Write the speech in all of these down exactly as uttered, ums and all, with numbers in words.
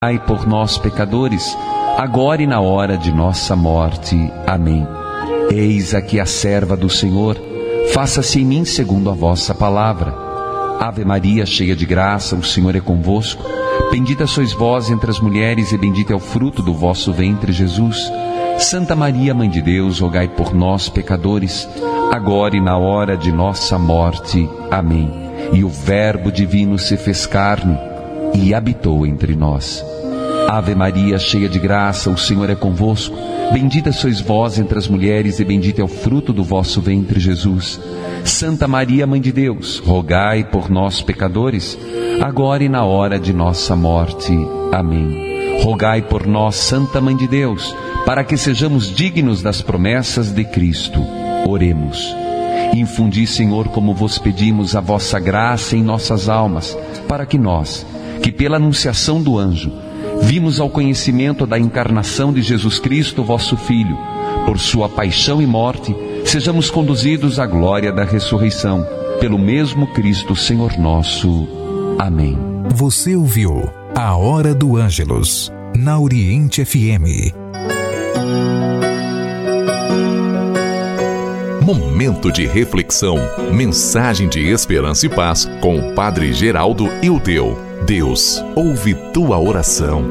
Rogai por nós, pecadores, agora e na hora de nossa morte. Amém. Eis aqui a serva do Senhor, faça-se em mim segundo a vossa palavra. Ave Maria, cheia de graça, o Senhor é convosco. Bendita sois vós entre as mulheres e bendito é o fruto do vosso ventre, Jesus. Santa Maria, Mãe de Deus, rogai por nós, pecadores, agora e na hora de nossa morte. Amém. E o Verbo divino se fez carne e habitou entre nós. Ave Maria, cheia de graça, o Senhor é convosco. Bendita sois vós entre as mulheres e bendito é o fruto do vosso ventre, Jesus. Santa Maria, Mãe de Deus, rogai por nós, pecadores, agora e na hora de nossa morte. Amém. Rogai por nós, Santa Mãe de Deus, para que sejamos dignos das promessas de Cristo. Oremos. Infundi, Senhor, como vos pedimos, a vossa graça em nossas almas, para que nós, que pela anunciação do anjo vimos ao conhecimento da encarnação de Jesus Cristo, vosso Filho, por sua paixão e morte, sejamos conduzidos à glória da ressurreição, pelo mesmo Cristo, Senhor nosso. Amém. Você ouviu A Hora do Ângelus, na Oriente F M. Momento de reflexão, mensagem de esperança e paz com o Padre Geraldo Ildeu. Deus ouve tua oração.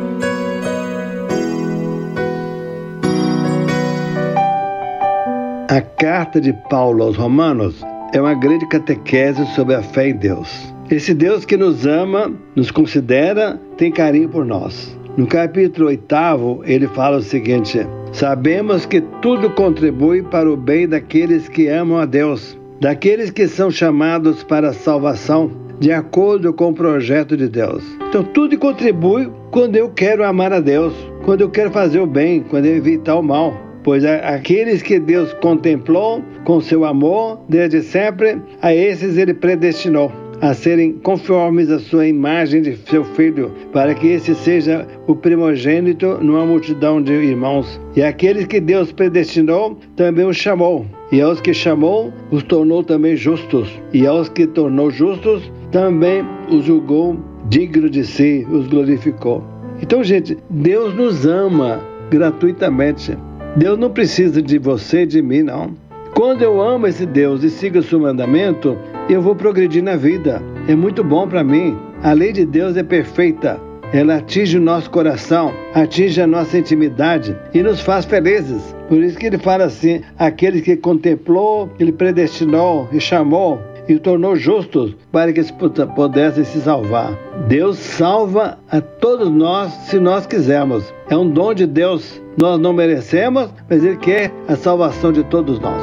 A carta de Paulo aos Romanos é uma grande catequese sobre a fé em Deus. Esse Deus que nos ama, nos considera, tem carinho por nós. No capítulo oitavo, ele fala o seguinte: sabemos que tudo contribui para o bem daqueles que amam a Deus, daqueles que são chamados para a salvação, de acordo com o projeto de Deus. Então tudo contribui quando eu quero amar a Deus, quando eu quero fazer o bem, quando eu evitar o mal. Pois aqueles que Deus contemplou com seu amor desde sempre, a esses ele predestinou a serem conformes à sua imagem de seu Filho, para que esse seja o primogênito numa multidão de irmãos. E aqueles que Deus predestinou, também os chamou. E aos que chamou, os tornou também justos. E aos que tornou justos, também os julgou digno de si, os glorificou. Então, gente, Deus nos ama gratuitamente. Deus não precisa de você e de mim, não. Quando eu amo esse Deus e sigo o seu mandamento, eu vou progredir na vida. É muito bom para mim. A lei de Deus é perfeita. Ela atinge o nosso coração, atinge a nossa intimidade e nos faz felizes. Por isso que ele fala assim: aqueles que contemplou, ele predestinou e chamou e tornou justos para que eles pudessem se salvar. Deus salva a todos nós se nós quisermos. É um dom de Deus. Nós não merecemos, mas ele quer a salvação de todos nós.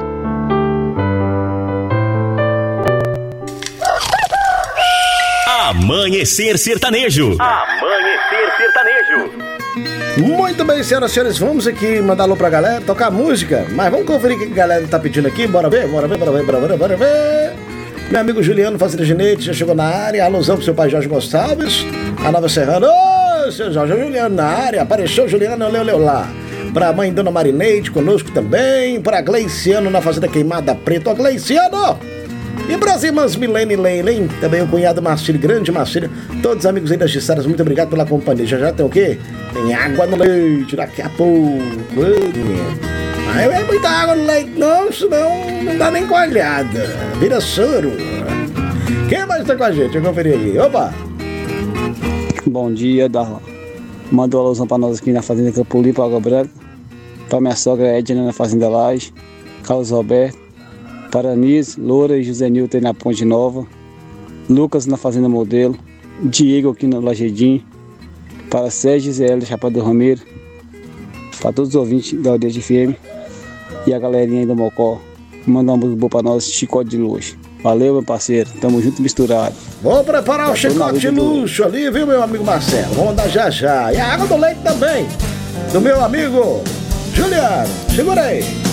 Amanhecer Sertanejo. Amanhecer Sertanejo. Muito bem, senhoras e senhores, vamos aqui mandar alô pra galera, tocar música, mas vamos conferir o que a galera tá pedindo aqui. Bora ver, bora ver, bora ver, bora ver, bora ver. Meu amigo Juliano Fazenda Ginete já chegou na área. Alusão pro seu pai Jorge Gonçalves, a Nova Serrana. Ô, seu Jorge, Juliano na área. Apareceu o Juliano, leu, leu lá. Pra mãe Dona Marineide conosco também. Pra Gleiciano na Fazenda Queimada Preta. Ó, Gleiciano! E pras irmãs Milene e Leilen, também o cunhado Marcílio, grande Marcílio. Todos os amigos aí das Justiçadas, muito obrigado pela companhia. Já já tem o quê? Tem água no leite daqui a pouco. Não é muita água no leite não, senão não dá nem coalhada. Vira soro. Quem mais tá com a gente? Deixa eu conferir aí. Opa! Bom dia, Darlan. Mandou a alusão pra nós aqui na Fazenda Campo Limpo, Água Branca. Pra minha sogra Edna na Fazenda Laje. Carlos Roberto. Para Anis, Loura e José Nilton na Ponte Nova. Lucas na Fazenda Modelo. Diego aqui no Lajedim. Para Sérgio e Zé Chapa do Ramiro. Para todos os ouvintes da Audiência F M. E a galerinha aí do Mocó. Mandar uma música boa pra nós, Chicote de Luxo. Valeu, meu parceiro. Tamo junto e misturado. Vou preparar o chicote de luxo ali, viu, meu amigo Marcelo? Vamos dar já já. E a água do leite também. Do meu amigo Juliano. Segura aí.